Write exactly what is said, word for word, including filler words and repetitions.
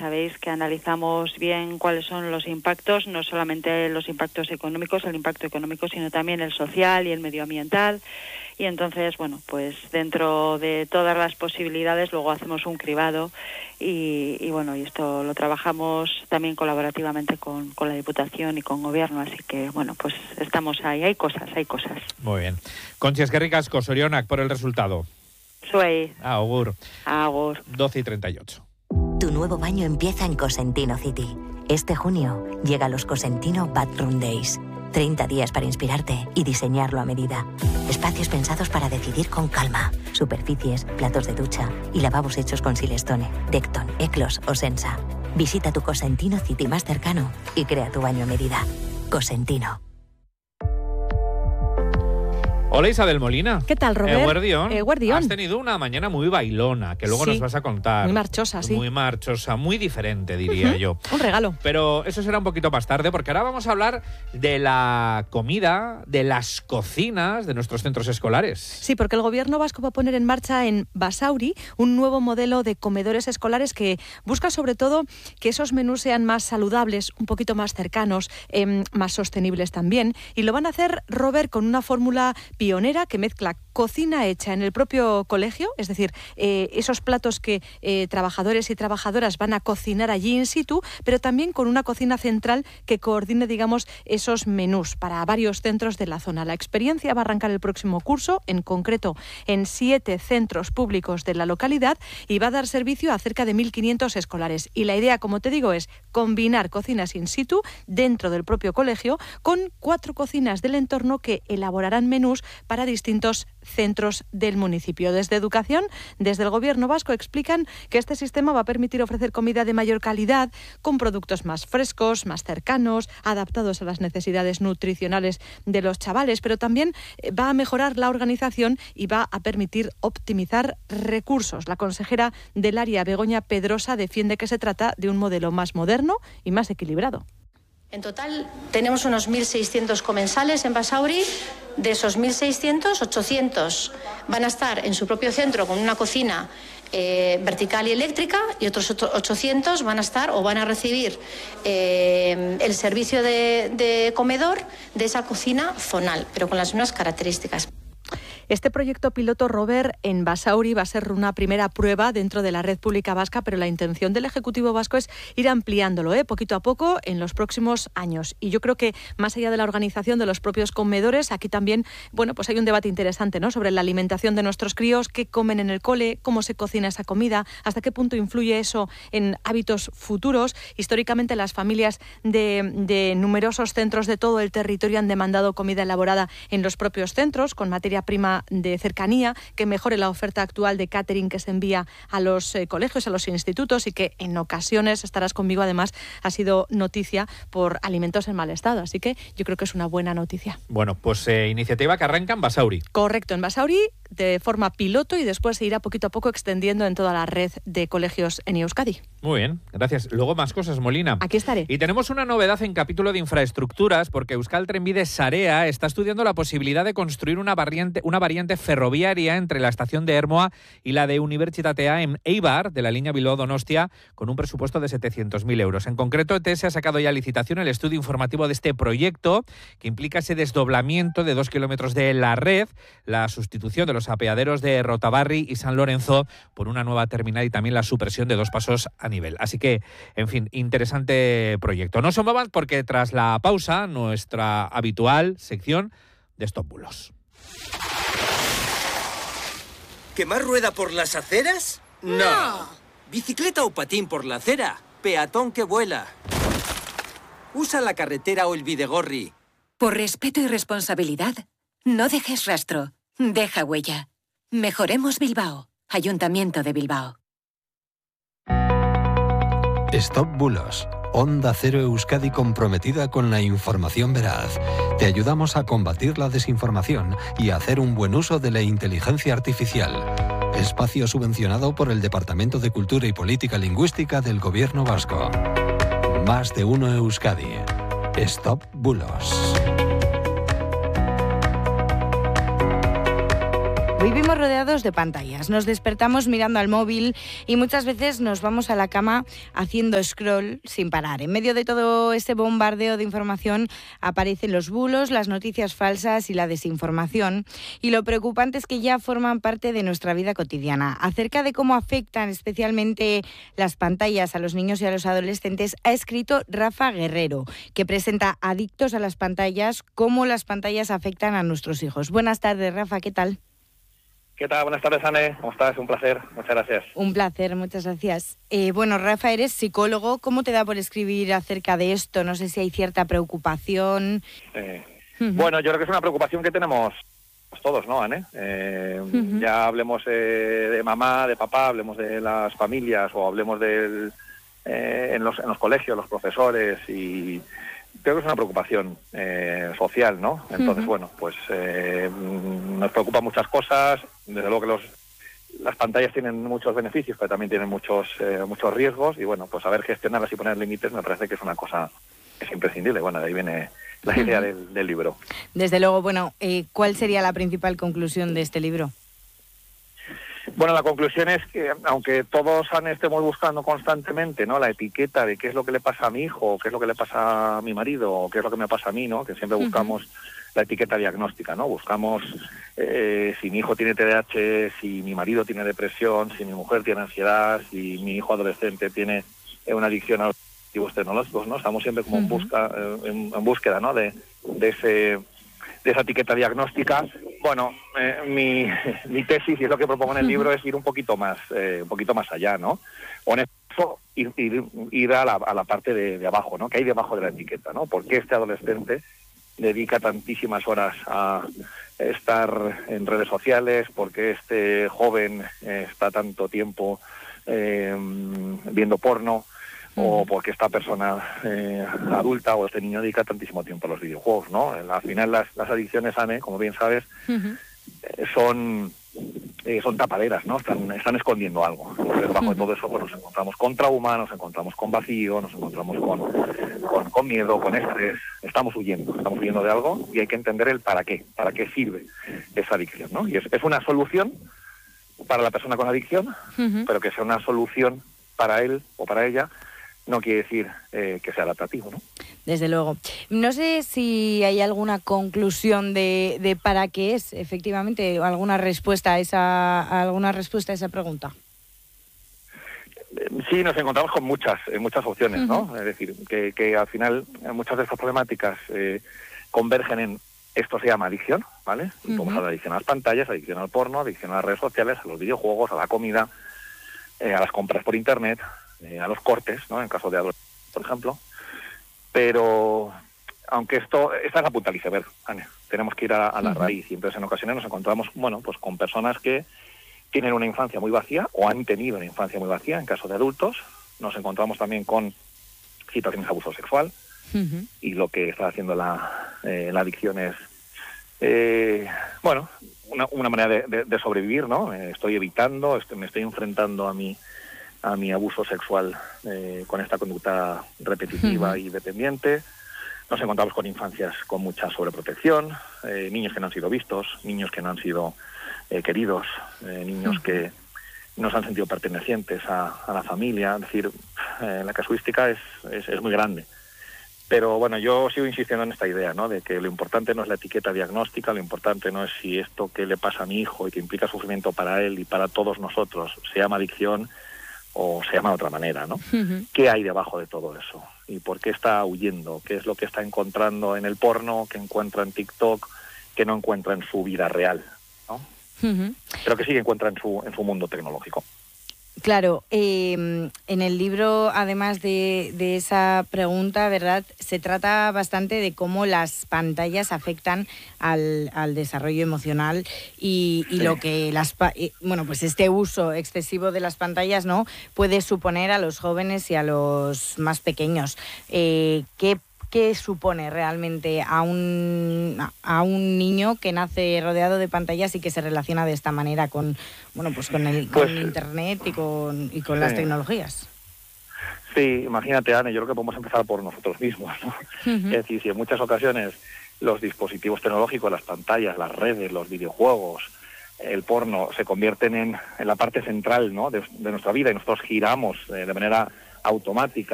sabéis que analizamos bien cuáles son los impactos, no solamente los impactos económicos, el impacto económico, sino también el social y el medioambiental. Y entonces, bueno, pues dentro de todas las posibilidades luego hacemos un cribado y, y bueno, y esto lo trabajamos también colaborativamente con, con la Diputación y con Gobierno, así que bueno, pues estamos ahí, hay cosas, hay cosas. Muy bien. Conchi, eskerrik asko, zorionak por el resultado. Soy. Agur. Agur. doce y treinta y ocho. Tu nuevo baño empieza en Cosentino City. Este junio llega los Cosentino Bathroom Days. treinta días para inspirarte y diseñarlo a medida. Espacios pensados para decidir con calma. Superficies, platos de ducha y lavabos hechos con Silestone, Decton, Eclos o Sensa. Visita tu Cosentino City más cercano y crea tu baño a medida. Cosentino. Hola Isabel Molina. ¿Qué tal, Robert? Eguerdión. Eguerdión. Has tenido una mañana muy bailona, que luego Sí. nos vas a contar. Muy marchosa, sí. Muy marchosa, muy diferente, diría Uh-huh. yo. Un regalo. Pero eso será un poquito más tarde, porque ahora vamos a hablar de la comida, de las cocinas de nuestros centros escolares. Sí, porque el Gobierno vasco va a poner en marcha en Basauri un nuevo modelo de comedores escolares que busca sobre todo que esos menús sean más saludables, un poquito más cercanos, eh, más sostenibles también. Y lo van a hacer, Robert, con una fórmula pionera que mezcla cocina hecha en el propio colegio, es decir, eh, esos platos que eh, trabajadores y trabajadoras van a cocinar allí in situ, pero también con una cocina central que coordine, digamos, esos menús para varios centros de la zona. La experiencia va a arrancar el próximo curso, en concreto en siete centros públicos de la localidad, y va a dar servicio a cerca de mil quinientos escolares. Y la idea, como te digo, es combinar cocinas in situ dentro del propio colegio con cuatro cocinas del entorno que elaborarán menús para distintos centros del municipio. Desde Educación, desde el Gobierno vasco, explican que este sistema va a permitir ofrecer comida de mayor calidad, con productos más frescos, más cercanos, adaptados a las necesidades nutricionales de los chavales, pero también va a mejorar la organización y va a permitir optimizar recursos. La consejera del área, Begoña Pedrosa, defiende que se trata de un modelo más moderno y más equilibrado. En total tenemos unos mil seiscientos comensales en Basauri. De esos mil seiscientos, ochocientos van a estar en su propio centro con una cocina eh, vertical y eléctrica, y otros ochocientos van a estar o van a recibir eh, el servicio de, de comedor de esa cocina zonal, pero con las mismas características. Este proyecto piloto, Robert, en Basauri va a ser una primera prueba dentro de la red pública vasca, pero la intención del Ejecutivo vasco es ir ampliándolo, ¿eh? poquito a poco en los próximos años. Y yo creo que más allá de la organización de los propios comedores, aquí también, bueno, pues hay un debate interesante, ¿no?, sobre la alimentación de nuestros críos, qué comen en el cole, cómo se cocina esa comida, hasta qué punto influye eso en hábitos futuros. Históricamente las familias de, de numerosos centros de todo el territorio han demandado comida elaborada en los propios centros, con materia prima de cercanía, que mejore la oferta actual de catering que se envía a los eh, colegios, a los institutos, y que en ocasiones, estarás conmigo además, ha sido noticia por alimentos en mal estado. Así que yo creo que es una buena noticia. Bueno, pues eh, iniciativa que arranca en Basauri. Correcto, en Basauri de forma piloto, y después se irá poquito a poco extendiendo en toda la red de colegios en Euskadi. Muy bien, gracias. Luego más cosas, Molina. Aquí estaré. Y tenemos una novedad en capítulo de infraestructuras, porque Euskal Trenbide Sarea está estudiando la posibilidad de construir una variante, una variante ferroviaria entre la estación de Ermoa y la de Unibertsitatea en Eibar, de la línea Bilbao-Donostia, con un presupuesto de setecientos mil euros. En concreto, E T S ha sacado ya a licitación el estudio informativo de este proyecto, que implica ese desdoblamiento de dos kilómetros de la red, la sustitución de los apeaderos de Rotabarri y San Lorenzo por una nueva terminal y también la supresión de dos pasos a nivel. Así que, en fin, interesante proyecto. No se muevan, porque tras la pausa, nuestra habitual sección de Stop Bulos. ¿Quemar rueda por las aceras? No. no. ¿Bicicleta o patín por la acera? Peatón que vuela. Usa la carretera o el bidegorri. Por respeto y responsabilidad, no dejes rastro, deja huella. Mejoremos Bilbao. Ayuntamiento de Bilbao. Stop Bulos. Onda Cero Euskadi, comprometida con la información veraz. Te ayudamos a combatir la desinformación y a hacer un buen uso de la inteligencia artificial. Espacio subvencionado por el Departamento de Cultura y Política Lingüística del Gobierno vasco. Más de uno Euskadi. Stop Bulos. vivimos rodeados de pantallas, nos despertamos mirando al móvil y muchas veces nos vamos a la cama haciendo scroll sin parar. En medio de todo este bombardeo de información aparecen los bulos, las noticias falsas y la desinformación, y lo preocupante es que ya forman parte de nuestra vida cotidiana. Acerca de cómo afectan especialmente las pantallas a los niños y a los adolescentes, ha escrito Rafa Guerrero, que presenta Adictos a las pantallas, cómo las pantallas afectan a nuestros hijos. Buenas tardes, Rafa, ¿qué tal? ¿Qué tal? Buenas tardes, Anne. ¿Cómo estás? Un placer. Muchas gracias. Un placer, muchas gracias. Eh, bueno, Rafa, eres psicólogo. ¿Cómo te da por escribir acerca de esto? No sé si hay cierta preocupación. Eh, uh-huh. Bueno, yo creo que es una preocupación que tenemos todos, ¿no, Anne? Eh, uh-huh. Ya hablemos eh, de mamá, de papá, hablemos de las familias o hablemos del, eh, en, los, en los colegios, los profesores, y creo que es una preocupación eh, social, ¿no? Entonces, uh-huh. bueno, pues eh, nos preocupan muchas cosas. Desde luego que los, las pantallas tienen muchos beneficios, pero también tienen muchos eh, muchos riesgos, y bueno, pues saber gestionarlas y poner límites me parece que es una cosa que es imprescindible. Bueno, de ahí viene la idea uh-huh. del, del libro. Desde luego, bueno, eh, ¿cuál sería la principal conclusión de este libro? Bueno, la conclusión es que, aunque todos estemos buscando constantemente, ¿no?, la etiqueta de qué es lo que le pasa a mi hijo, qué es lo que le pasa a mi marido, o qué es lo que me pasa a mí, ¿no?, que siempre buscamos uh-huh. la etiqueta diagnóstica, ¿no? Buscamos eh, si mi hijo tiene T D A H, si mi marido tiene depresión, si mi mujer tiene ansiedad, si mi hijo adolescente tiene eh, una adicción a los dispositivos tecnológicos, ¿no? Estamos siempre como uh-huh. en, busca, eh, en, en búsqueda, ¿no?, de, de ese... de esa etiqueta diagnóstica. Bueno, eh, mi, mi tesis, y es lo que propongo en el libro, es ir un poquito más eh, un poquito más allá, ¿no? O en eso, ir, ir, ir a, la, a la parte de, de abajo, ¿no? Que hay debajo de la etiqueta, ¿no? ¿Por qué este adolescente dedica tantísimas horas a estar en redes sociales? ¿Por qué este joven eh, está tanto tiempo eh, viendo porno? O porque esta persona eh, adulta o este niño dedica tantísimo tiempo a los videojuegos, ¿no? Al final las, las adicciones, Anne, como bien sabes, uh-huh. eh, son eh, son tapaderas, ¿no? Están, están escondiendo algo. Entonces, bajo uh-huh. todo eso, pues nos encontramos con trauma, nos encontramos con vacío, nos encontramos con, con, con miedo, con estrés. Estamos huyendo, estamos huyendo de algo, y hay que entender el para qué, para qué sirve esa adicción, ¿no? Y es, es una solución para la persona con adicción, uh-huh. pero que sea una solución para él o para ella no quiere decir eh, que sea adaptativo, ¿no? Desde luego. No sé si hay alguna conclusión de, de para qué es, efectivamente, alguna respuesta a esa, alguna respuesta a esa pregunta. Sí, nos encontramos con muchas, eh, muchas opciones, uh-huh. ¿no? Es decir, que, que al final muchas de estas problemáticas eh, convergen en esto se llama adicción, ¿vale? Uh-huh. Podemos hablar de adicción a las pantallas, adicción al porno, adicción a las redes sociales, a los videojuegos, a la comida, eh, a las compras por internet, Eh, a los cortes, ¿no?, en caso de adolescentes, por ejemplo. Pero, aunque esto, esta es la punta del iceberg, Anne, tenemos que ir a, a la uh-huh. raíz, y entonces en ocasiones nos encontramos, bueno, pues con personas que tienen una infancia muy vacía, o han tenido una infancia muy vacía, en caso de adultos. Nos encontramos también con situaciones de abuso sexual, uh-huh. y lo que está haciendo la, eh, la adicción es, eh, bueno, una, una manera de, de, de sobrevivir, ¿no? Eh, estoy evitando, estoy, me estoy enfrentando a mi a mi abuso sexual eh, con esta conducta repetitiva uh-huh. y dependiente. Nos encontramos con infancias con mucha sobreprotección, eh, niños que no han sido vistos, niños que no han sido eh, queridos, eh, niños uh-huh. que no se han sentido pertenecientes a, a la familia. Es decir, eh, la casuística es, es, es muy grande. Pero bueno, yo sigo insistiendo en esta idea, ¿no?, de que lo importante no es la etiqueta diagnóstica, lo importante no es si esto que le pasa a mi hijo y que implica sufrimiento para él y para todos nosotros se llama adicción o se llama de otra manera, ¿no? Uh-huh. ¿Qué hay debajo de todo eso? ¿Y por qué está huyendo? ¿Qué es lo que está encontrando en el porno, que encuentra en TikTok, que no encuentra en su vida real, ¿no? Uh-huh. Pero que sí encuentra en su, en su mundo tecnológico. Claro, eh, en el libro, además de, de esa pregunta, ¿verdad?, se trata bastante de cómo las pantallas afectan al, al desarrollo emocional y, y sí. lo que las bueno pues este uso excesivo de las pantallas, ¿no?, puede suponer a los jóvenes y a los más pequeños. Eh, ¿qué ¿Qué supone realmente a un a un niño que nace rodeado de pantallas y que se relaciona de esta manera con bueno pues con el con pues, internet y con y con sí. las tecnologías? Sí, imagínate, Anne, yo creo que podemos empezar por nosotros mismos, ¿no? Uh-huh. Es decir, si en muchas ocasiones los dispositivos tecnológicos, las pantallas, las redes, los videojuegos, el porno se convierten en, en la parte central, ¿no?, de, de nuestra vida, y nosotros giramos eh, de manera automática